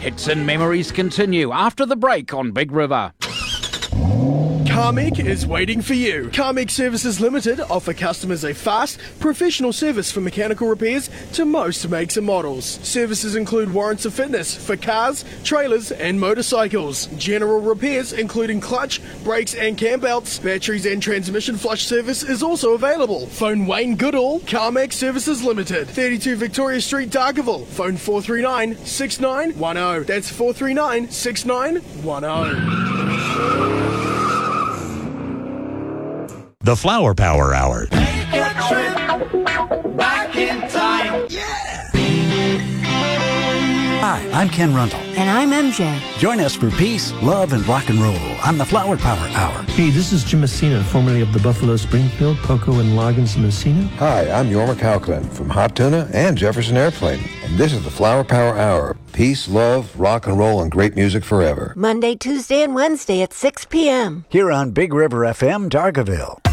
Hits and memories continue after the break on Big River. Carmec is waiting for you. Carmec Services Limited offer customers a fast, professional service for mechanical repairs to most makes and models. Services include warrants of fitness for cars, trailers and motorcycles. General repairs including clutch, brakes and cam belts, batteries and transmission flush service is also available. Phone Wayne Goodall, Carmec Services Limited, 32 Victoria Street, Dargaville. Phone 439 6910. That's 439 6910. The Flower Power Hour. Take a trip back in time. Yeah! Hi, I'm Ken Rundle. And I'm MJ. Join us for peace, love, and rock and roll on the Flower Power Hour. Hey, this is Jim Messina, formerly of the Buffalo Springfield, Poco, and Loggins Messina. Hi, I'm Yorma Cowclin from Hot Tuna and Jefferson Airplane. And this is the Flower Power Hour. Peace, love, rock and roll, and great music forever. Monday, Tuesday, and Wednesday at 6 p.m. Here on Big River FM, Dargaville.